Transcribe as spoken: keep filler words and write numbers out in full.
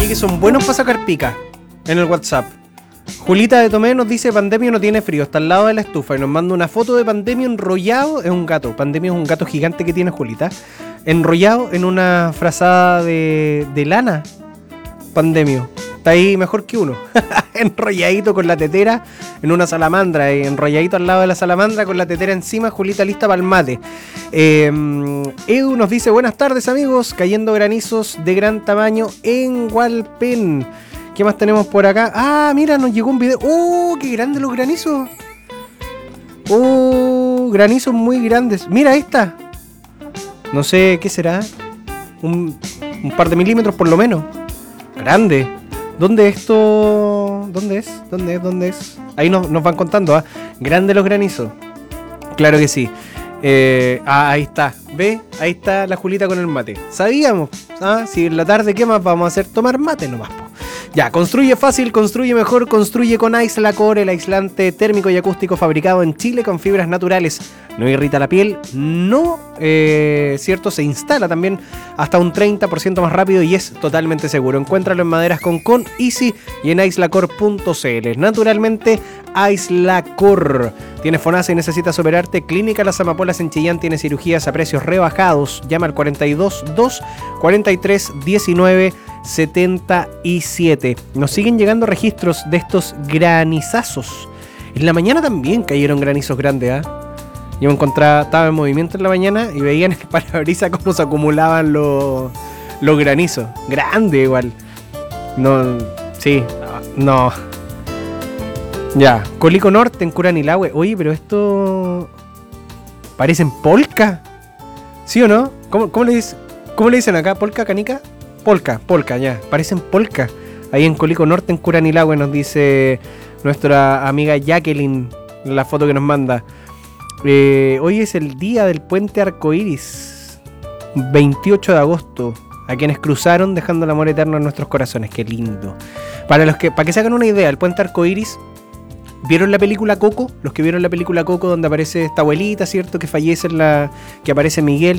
Oye, que son buenos para sacar pica en el WhatsApp. Julita de Tomé nos dice: Pandemio no tiene frío, está al lado de la estufa. Y nos manda una foto de Pandemio enrollado. Es un gato. Pandemio es un gato gigante que tiene Julita. Enrollado en una frazada de, de lana. Pandemio. Está ahí mejor que uno. Enrolladito con la tetera en una salamandra. Y enrolladito al lado de la salamandra con la tetera encima. Julita lista para el mate. Eh, Edu nos dice: buenas tardes, amigos. Cayendo granizos de gran tamaño en Hualpén. ¿Qué más tenemos por acá? Ah, mira, nos llegó un video. ¡Oh, qué grandes los granizos! ¡Oh, granizos muy grandes! Mira esta. No sé qué será. Un, un par de milímetros por lo menos. Grande. ¿Dónde esto? ¿Dónde es? ¿Dónde es? ¿Dónde es? Ahí nos, nos van contando, ¿ah? ¿eh? Grande los granizos. Claro que sí. Eh, ah, ahí está. ¿Ve? Ahí está la Julita con el mate. Sabíamos. ¿Ah? Si en la tarde, ¿qué más vamos a hacer? Tomar mate nomás, po. Ya, construye fácil, construye mejor, construye con Aislacor, el aislante térmico y acústico fabricado en Chile con fibras naturales. No irrita la piel, no, eh, cierto, se instala también hasta un treinta por ciento más rápido y es totalmente seguro. Encuéntralo en Maderas Concon, Easy y en aislacor punto c l. Naturalmente, Aislacor. ¿Tienes FONASA y necesitas operarte? Clínica Las Amapolas en Chillán tiene cirugías a precios rebajados. Llama al cuarenta y dos dos, cuarenta y tres diecinueve setenta y siete. Nos siguen llegando registros de estos granizazos. En la mañana también cayeron granizos grandes, ¿ah? ¿eh? Yo me encontraba, estaba en movimiento en la mañana y veía en el parabrisas cómo se acumulaban los, los granizos. Grande igual. No, sí, no. Ya, Colico Norte en Curanilahue. Oye, pero esto parecen polka. ¿Sí o no? ¿Cómo, cómo, le, dice, ¿Cómo le dicen acá? ¿Polka, canica? Polka, polka, ya. Parecen polka. Ahí en Colico Norte en Curanilahue nos dice nuestra amiga Jacqueline la foto que nos manda. Eh, hoy es el día del puente arcoíris, veintiocho de agosto, a quienes cruzaron dejando el amor eterno en nuestros corazones. Qué lindo. Para los que, para que se hagan una idea, el puente arcoíris, ¿vieron la película Coco? Los que vieron la película Coco, donde aparece esta abuelita, ¿cierto? Que fallece en la, que aparece Miguel,